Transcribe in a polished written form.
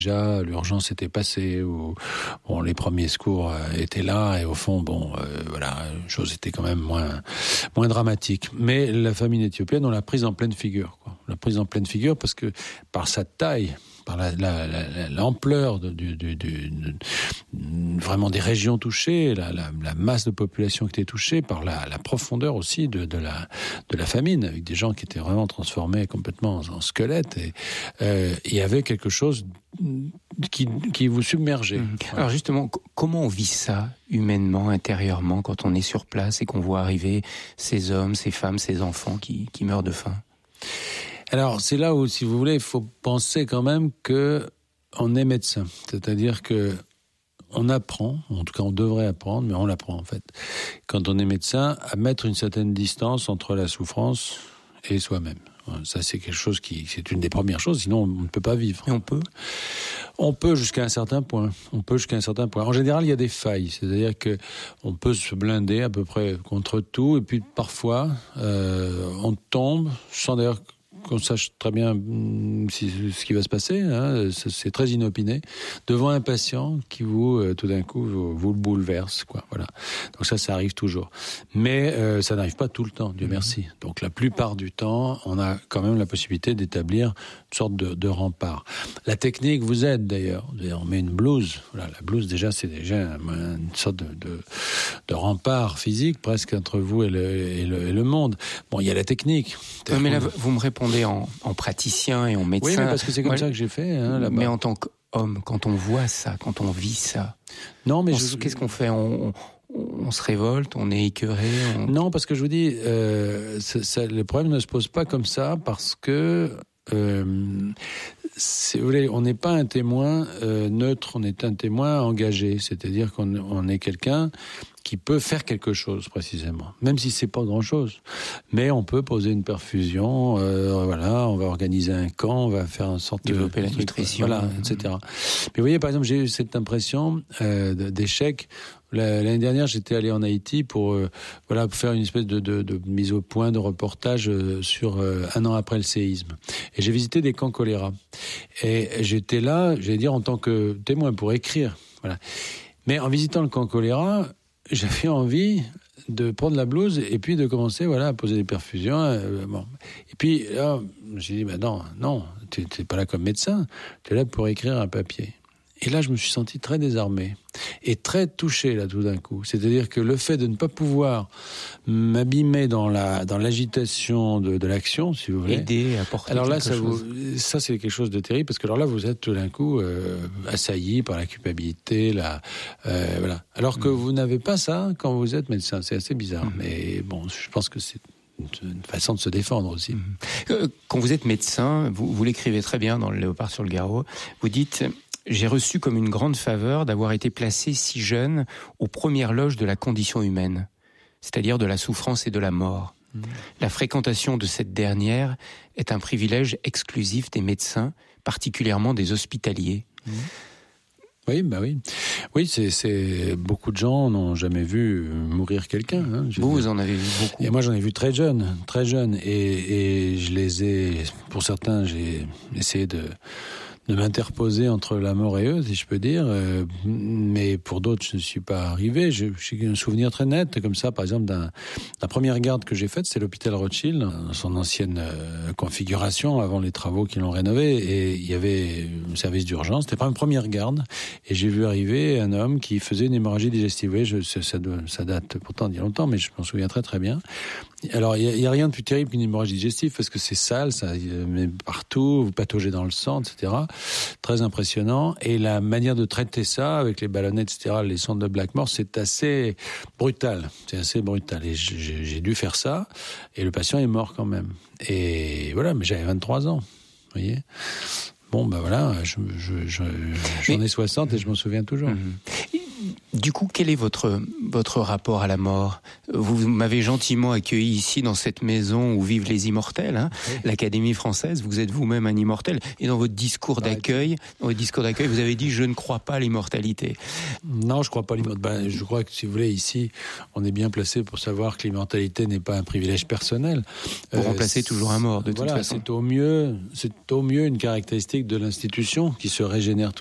Déjà, l'urgence était passée, ou bon, les premiers secours étaient là, et au fond, voilà, les choses étaient quand même moins dramatiques. Mais la famine éthiopienne, on l'a prise en pleine figure, quoi. On l'a prise en pleine figure parce que par sa taille, par l'ampleur vraiment des régions touchées, la masse de population qui était touchée, par la profondeur aussi de la famine, avec des gens qui étaient vraiment transformés complètement en squelettes, et il y avait quelque chose qui vous submergeait. Alors justement, comment on vit ça humainement, intérieurement, quand on est sur place et qu'on voit arriver ces hommes, ces femmes, ces enfants qui meurent de faim? Alors, c'est là où, si vous voulez, il faut penser quand même qu'on est médecin. C'est-à-dire que on apprend, en tout cas on devrait apprendre, mais on l'apprend en fait, quand on est médecin, à mettre une certaine distance entre la souffrance et soi-même. Ça, c'est quelque chose c'est une des premières choses, sinon on ne peut pas vivre. Et on peut jusqu'à un certain point. En général, il y a des failles, c'est-à-dire que on peut se blinder à peu près contre tout, et puis parfois on tombe sans d'ailleurs qu'on sache très bien ce qui va se passer, hein. C'est très inopiné, devant un patient qui tout d'un coup, vous le bouleverse, quoi. Voilà. Donc ça arrive toujours. Mais ça n'arrive pas tout le temps, Dieu merci. Donc la plupart du temps, on a quand même la possibilité d'établir une sorte de rempart. La technique vous aide d'ailleurs. On met une blouse. Voilà, la blouse déjà, c'est déjà une sorte de rempart physique presque entre vous et le monde. Bon, il y a la technique. Mais là, vous me répondez en praticien et en médecin. Oui, mais parce que c'est comme ça que j'ai fait, hein, là-bas. Mais en tant qu'homme, quand on voit ça, quand on vit ça, non, mais qu'est-ce qu'on fait? On se révolte, on est écœuré. Non, parce que je vous dis, le problème ne se pose pas comme ça, parce que si vous voulez, on n'est pas un témoin neutre, on est un témoin engagé, c'est-à-dire qu'on est quelqu'un qui peut faire quelque chose précisément, même si c'est pas grand-chose. Mais on peut poser une perfusion, voilà, on va organiser un camp, on va faire en sorte développer la nutrition, voilà, etc. Mais vous voyez, par exemple, j'ai eu cette impression d'échec. L'année dernière, j'étais allé en Haïti pour faire une espèce de mise au point, de reportage sur un an après le séisme. Et j'ai visité des camps choléra. Et j'étais là, j'allais dire, en tant que témoin pour écrire. Voilà. Mais en visitant le camp choléra, j'avais envie de prendre la blouse et puis de commencer, voilà, à poser des perfusions. Bon. Et puis là, j'ai dit, non, t'es pas là comme médecin, t'es là pour écrire un papier. Et là, je me suis senti très désarmé et très touché, là, tout d'un coup. C'est-à-dire que le fait de ne pas pouvoir m'abîmer dans l'agitation de l'action, si vous voulez. Aider, apporter alors là, quelque chose. ça, c'est quelque chose de terrible, parce que alors là, vous êtes tout d'un coup assailli par la culpabilité, voilà. Alors que vous n'avez pas ça quand vous êtes médecin. C'est assez bizarre. Mais bon, je pense que c'est une façon de se défendre aussi. Quand vous êtes médecin, vous l'écrivez très bien dans le Léopard sur le Garreau, vous dites... J'ai reçu comme une grande faveur d'avoir été placé si jeune aux premières loges de la condition humaine, c'est-à-dire de la souffrance et de la mort. La fréquentation de cette dernière est un privilège exclusif des médecins, particulièrement des hospitaliers. Oui, oui. Oui, c'est beaucoup de gens n'ont jamais vu mourir quelqu'un. Hein, vous en avez vu beaucoup. Et moi, j'en ai vu très jeune. Et je les ai, pour certains, j'ai essayé de m'interposer entre la mort et eux, si je peux dire. Mais pour d'autres, je ne suis pas arrivé. J'ai un souvenir très net, comme ça, par exemple, la première garde que j'ai faite, c'est l'hôpital Rothschild, dans son ancienne configuration, avant les travaux qui l'ont rénové. Et il y avait un service d'urgence. C'était pas une première garde. Et j'ai vu arriver un homme qui faisait une hémorragie digestive. Oui, ça date pourtant d'il y a longtemps, mais je m'en souviens très très bien. Alors, il y a rien de plus terrible qu'une hémorragie digestive, parce que c'est sale, ça met partout, vous pataugez dans le sang, etc. Très impressionnant. Et la manière de traiter ça, avec les ballonnettes, etc., les sondes de Blackmore, c'est assez brutal. Et j'ai dû faire ça, et le patient est mort quand même. Et voilà, mais j'avais 23 ans, vous voyez. Bon, voilà, j'en ai 60 et je m'en souviens toujours. Du coup, quel est votre rapport à la mort ? Vous m'avez gentiment accueilli ici dans cette maison où vivent les immortels, oui. L'Académie française. Vous êtes vous-même un immortel. Et dans votre discours d'accueil, vous avez dit « je ne crois pas à l'immortalité ». Non, je ne crois pas à l'immortalité. Je crois que, si vous voulez, ici, on est bien placé pour savoir que l'immortalité n'est pas un privilège personnel. Pour remplacer toujours un mort, de toute façon. C'est au mieux une caractéristique de l'institution qui se régénère